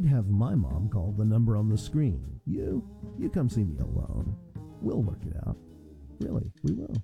I'd have my mom call the number on the screen. You come see me alone. We'll work it out. Really, we will.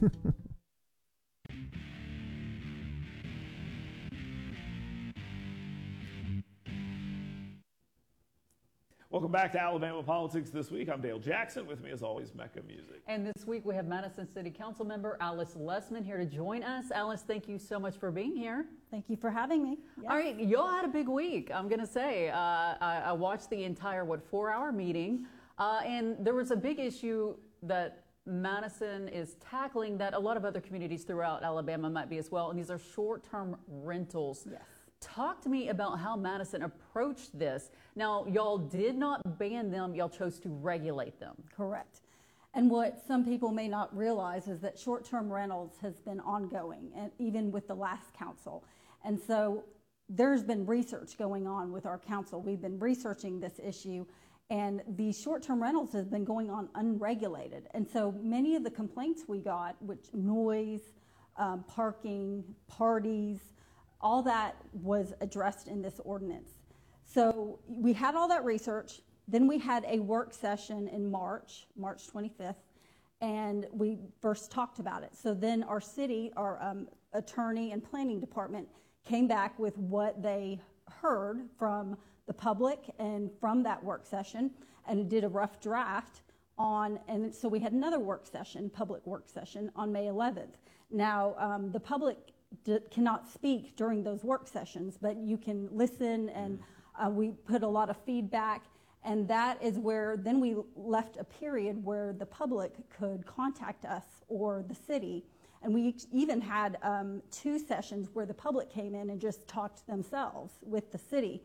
Welcome back to Alabama Politics This Week. I'm Dale Jackson. With me, as always, Mecca Music. And this week we have Madison City Council member Alice Lessman here to join us. Alice, thank you so much for being here. Thank you for having me. Yes. All right, y'all had a big week. I'm going to say I watched the entire 4-hour meeting, and there was a big issue that Madison is tackling that a lot of other communities throughout Alabama might be as well, and these are short-term rentals. Yes. Talk to me about how Madison approached this. Now, y'all did not ban them, y'all chose to regulate them. Correct. And what some people may not realize is that short-term rentals has been ongoing, and even with the last council. And so there's been research going on with our council. We've been researching this issue, and the short-term rentals has been going on unregulated. And so many of the complaints we got, which noise, parking, parties, all that was addressed in this ordinance. So we had all that research. Then we had a work session in March 25th, and we first talked about it. So then our city, our attorney and planning department came back with what they heard from the public and from that work session, and did a rough draft on, and so we had another work session, public work session, on May 11th. Now, the public cannot speak during those work sessions, but you can listen, and we put a lot of feedback, and that is where then we left a period where the public could contact us or the city, and we even had 2 sessions where the public came in and just talked themselves with the city.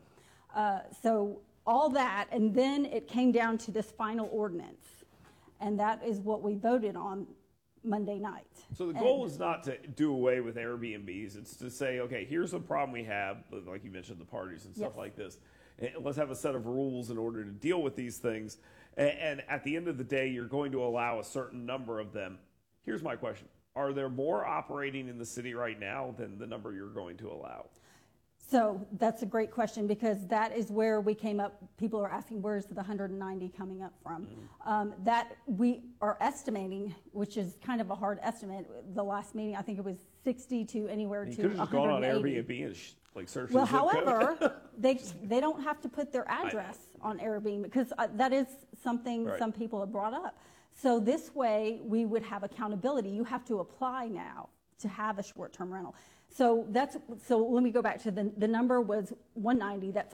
So all that, and then it came down to this final ordinance, and that is what we voted on Monday night. So the goal is not to do away with Airbnbs. It's to say, okay, here's a problem we have, like you mentioned, the parties and stuff like this. And let's have a set of rules in order to deal with these things. And at the end of the day, you're going to allow a certain number of them. Here's my question. Are there more operating in the city right now than the number you're going to allow? So that's a great question, because that is where we came up. People are asking, where's the 190 coming up from? That we are estimating, which is kind of a hard estimate. The last meeting, I think it was 60 to anywhere to 180. You could have just gone on Airbnb and searched. Well, however, they don't have to put their address on Airbnb, because that is something some people have brought up. So this way, we would have accountability. You have to apply now to have a short-term rental. So let me go back to the number was 190. That's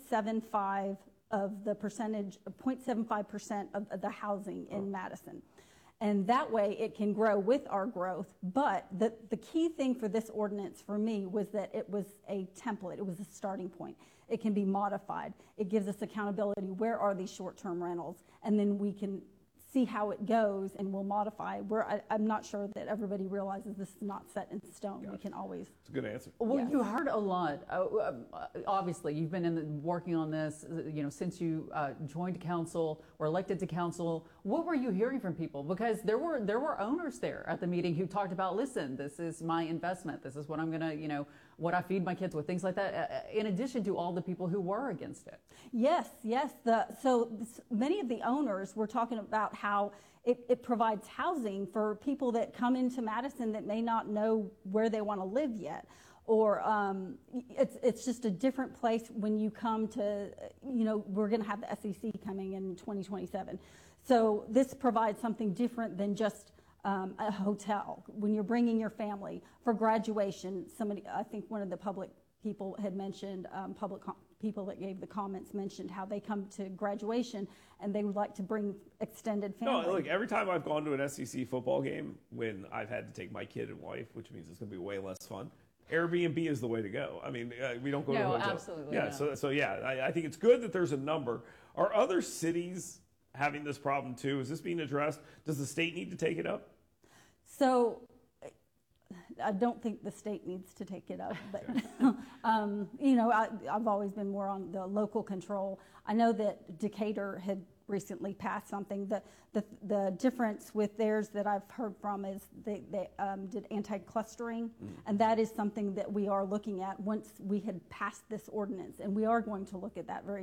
0.75 of the percentage, 0.75% of the housing in Madison. And that way it can grow with our growth. But the key thing for this ordinance for me was that it was a template. It was a starting point. It can be modified. It gives us accountability. Where are these short-term rentals? And then we can see how it goes, and we'll modify. I'm not sure that everybody realizes this is not set in stone. Gotcha. We can always. It's a good answer. Well, you heard a lot. Obviously, you've been working on this, since you joined council or elected to council. What were you hearing from people? Because there were owners there at the meeting who talked about, listen, this is my investment. This is what I'm gonna, what I feed my kids with, things like that. In addition to all the people who were against it. Yes. So many of the owners were talking about how it provides housing for people that come into Madison that may not know where they want to live yet. Or it's just a different place when you come to, we're going to have the SEC coming in 2027. So this provides something different than just a hotel. When you're bringing your family for graduation, I think one of the public people had mentioned, people that gave the comments mentioned how they come to graduation and they would like to bring extended family. No, look, every time I've gone to an SEC football game when I've had to take my kid and wife, which means it's going to be way less fun, Airbnb is the way to go. I mean, we don't go to hotels. Absolutely. Yeah, no. So I think it's good that there's a number. Are other cities having this problem too? Is this being addressed? Does the state need to take it up? So I don't think the state needs to take it up, but I've always been more on the local control. I know that Decatur had recently passed something. The difference with theirs that I've heard from is they did anti-clustering, and that is something that we are looking at once we had passed this ordinance, and we are going to look at that very